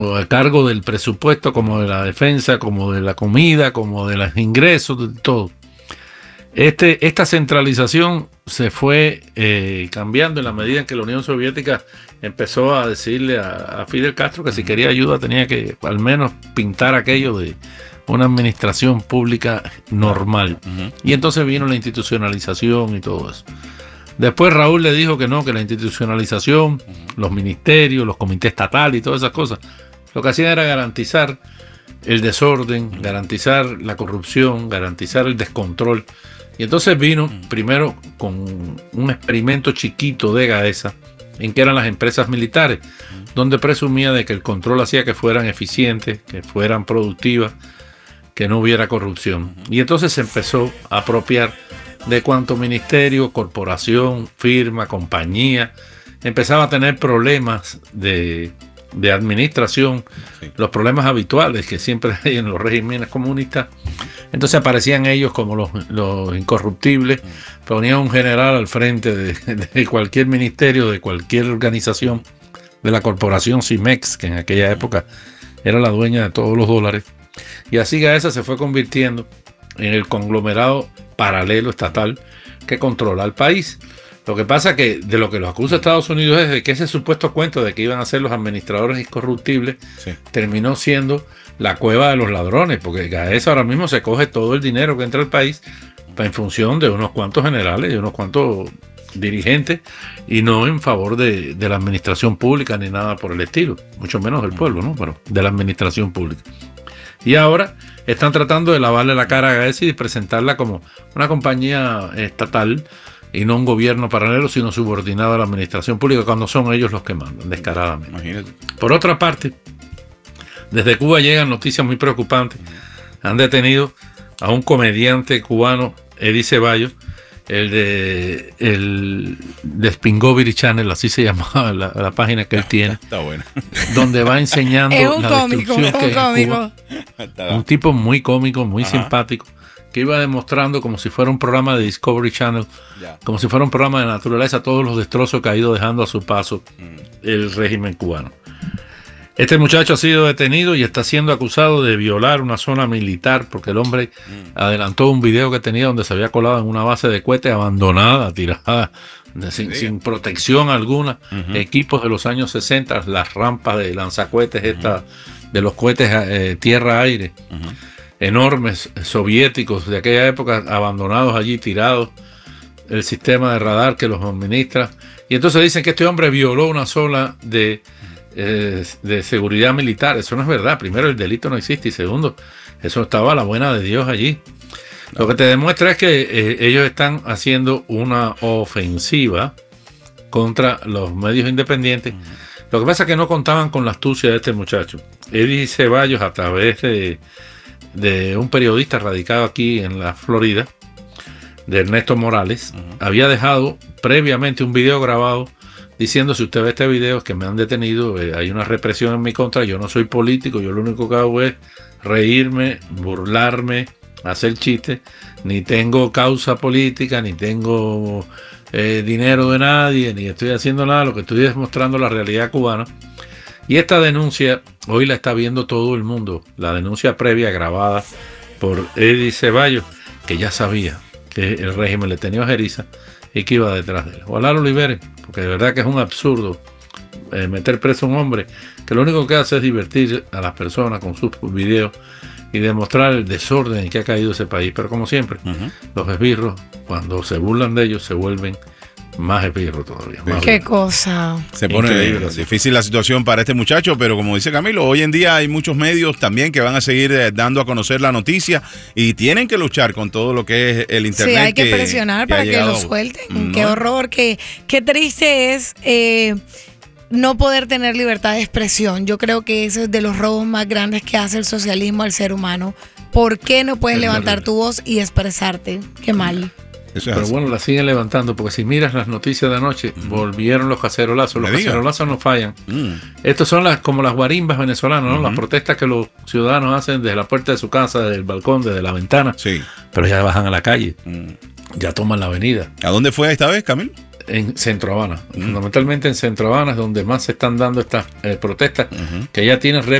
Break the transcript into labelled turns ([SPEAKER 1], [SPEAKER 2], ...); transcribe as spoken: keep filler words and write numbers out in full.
[SPEAKER 1] a cargo del presupuesto, como de la defensa, como de la comida, como de los ingresos, de todo. Este, esta centralización se fue eh, cambiando en la medida en que la Unión Soviética empezó a decirle a, a Fidel Castro que si quería ayuda tenía que al menos pintar aquello de una administración pública normal. Uh-huh. Y entonces vino la institucionalización y todo eso. Después Raúl le dijo que no, que la institucionalización, uh-huh. los ministerios, los comités estatales y todas esas cosas, lo que hacían era garantizar el desorden, uh-huh. garantizar la corrupción, garantizar el descontrol. Y entonces vino uh-huh. primero con un experimento chiquito de Gaesa, en que eran las empresas militares, uh-huh. donde presumía de que el control hacía que fueran eficientes, que fueran productivas, que no hubiera corrupción. Uh-huh. Y entonces se empezó a apropiar de cuanto ministerio, corporación, firma, compañía, empezaba a tener problemas de, de administración, sí. los problemas habituales que siempre hay en los regímenes comunistas. Entonces aparecían ellos como los, los incorruptibles, ponían un general al frente de, de cualquier ministerio, de cualquier organización, de la corporación Cimex, que en aquella época era la dueña de todos los dólares. Y así Gaesa se fue convirtiendo en el conglomerado paralelo estatal que controla el país. Lo que pasa que de lo que los acusa Estados Unidos es de que ese supuesto cuento de que iban a ser los administradores incorruptibles sí. terminó siendo la cueva de los ladrones, porque Gaesa ahora mismo se coge todo el dinero que entra al país en función de unos cuantos generales y unos cuantos dirigentes y no en favor de, de la administración pública ni nada por el estilo, mucho menos del pueblo, ¿no? Pero de la administración pública. Y ahora están tratando de lavarle la cara a Gaesa y presentarla como una compañía estatal y no un gobierno paralelo, sino subordinado a la administración pública, cuando son ellos los que mandan, descaradamente. Imagínate. Por otra parte, desde Cuba llegan noticias muy preocupantes. Han detenido a un comediante cubano, Eddie Ceballos, el de el de Spingoviri Channel, así se llamaba la, la página que él tiene. Está bueno. Donde va enseñando
[SPEAKER 2] es un
[SPEAKER 1] la
[SPEAKER 2] cómico,
[SPEAKER 1] destrucción
[SPEAKER 2] es
[SPEAKER 1] que
[SPEAKER 2] un
[SPEAKER 1] es
[SPEAKER 2] cómico.
[SPEAKER 1] Cuba. Un tipo muy cómico, muy
[SPEAKER 3] Ajá.
[SPEAKER 1] simpático, que iba demostrando como si fuera un programa de Discovery Channel,
[SPEAKER 3] Ya.
[SPEAKER 1] como si fuera un programa de naturaleza, todos los destrozos que ha ido dejando a su paso
[SPEAKER 3] Mm.
[SPEAKER 1] el régimen cubano. Este muchacho ha sido detenido y está siendo acusado de violar una zona militar porque el hombre
[SPEAKER 3] Mm.
[SPEAKER 1] adelantó un video que tenía donde se había colado en una base de cohetes abandonada, tirada, de- sin, sin protección alguna,
[SPEAKER 3] Ujú.
[SPEAKER 1] equipos de los años sesenta, las rampas de lanzacohetes estas, de los cohetes eh, tierra-aire,
[SPEAKER 3] Ujú.
[SPEAKER 1] enormes soviéticos de aquella época abandonados allí, tirados, el sistema de radar que los administra. Y entonces dicen que este hombre violó una zona de, eh, de seguridad militar. Eso no es verdad. Primero, el delito no existe y segundo, eso estaba a la buena de Dios allí. Lo que te demuestra es que eh, ellos están haciendo una ofensiva contra los medios independientes. Lo que pasa es que no contaban con la astucia de este muchacho. Eddie Ceballos, a través de, de un periodista radicado aquí en la Florida, de Ernesto Morales,
[SPEAKER 3] Ujú.
[SPEAKER 1] había dejado previamente un video grabado diciendo: si usted ve este video es que me han detenido, eh, hay una represión en mi contra, yo no soy político, yo lo único que hago es reírme, burlarme, hacer chistes, ni tengo causa política, ni tengo eh, dinero de nadie, ni estoy haciendo nada, lo que estoy es mostrando la realidad cubana. Y esta denuncia hoy la está viendo todo el mundo, la denuncia previa grabada por Eddie Ceballos, que ya sabía que el régimen le tenía ojeriza y que iba detrás de él. Ojalá lo liberen, porque de verdad que es un absurdo eh, meter preso a un hombre que lo único que hace es divertir a las personas con sus videos y demostrar el desorden en que ha caído ese país. Pero como siempre,
[SPEAKER 3] Ujú.
[SPEAKER 1] los esbirros, cuando se burlan de ellos, se vuelven más esbirros todavía. Más
[SPEAKER 2] Qué
[SPEAKER 1] vivos.
[SPEAKER 2] cosa.
[SPEAKER 3] Se pone
[SPEAKER 1] Increíble.
[SPEAKER 3] difícil la situación para este muchacho, pero como dice Camilo, hoy en día hay muchos medios también que van a seguir eh, dando a conocer la noticia y tienen que luchar con todo lo que es el internet.
[SPEAKER 2] Sí, hay que, presionar
[SPEAKER 3] que ha
[SPEAKER 2] para que
[SPEAKER 3] llegado
[SPEAKER 2] lo
[SPEAKER 3] a-
[SPEAKER 2] suelten.
[SPEAKER 3] No.
[SPEAKER 2] Qué horror, qué, qué triste es eh, no poder tener libertad de expresión. Yo creo que ese es de los robos más grandes que hace el socialismo al ser humano. ¿Por qué no puedes
[SPEAKER 1] Es
[SPEAKER 2] levantar
[SPEAKER 1] terrible.
[SPEAKER 2] tu voz y expresarte? Qué mal.
[SPEAKER 3] Eso es
[SPEAKER 1] Pero
[SPEAKER 3] así.
[SPEAKER 1] bueno, la siguen levantando, porque si miras las noticias de anoche, volvieron los cacerolazos. Los
[SPEAKER 3] Me diga.
[SPEAKER 1] cacerolazos no fallan.
[SPEAKER 3] Mm.
[SPEAKER 1] Estos son las como las guarimbas venezolanas, ¿no?
[SPEAKER 3] Ujú.
[SPEAKER 1] Las protestas que los ciudadanos hacen desde la puerta de su casa, desde el balcón, desde la ventana.
[SPEAKER 3] Sí.
[SPEAKER 1] Pero ya bajan a la calle,
[SPEAKER 3] Mm.
[SPEAKER 1] ya toman la avenida.
[SPEAKER 3] ¿A dónde fue esta vez, Camilo?
[SPEAKER 1] en Centro Habana. Uh-huh. Fundamentalmente en Centro Habana es donde más se están dando estas eh, protestas, uh-huh. que ya tienen